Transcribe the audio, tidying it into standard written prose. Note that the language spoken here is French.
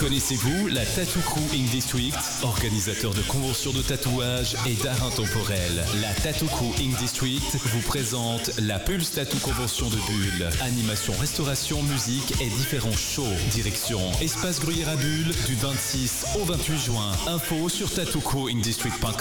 Connaissez-vous la Tattoo Crew Ink District, organisateur de conventions de tatouage et d'art intemporel. La Tattoo Crew Ink District vous présente la Pulse Tattoo Convention de Bulle. Animation, restauration, musique et différents shows. Direction Espace Gruyère à Bulle du 26 au 28 juin. Info sur tattoocrewinkdistrict.com.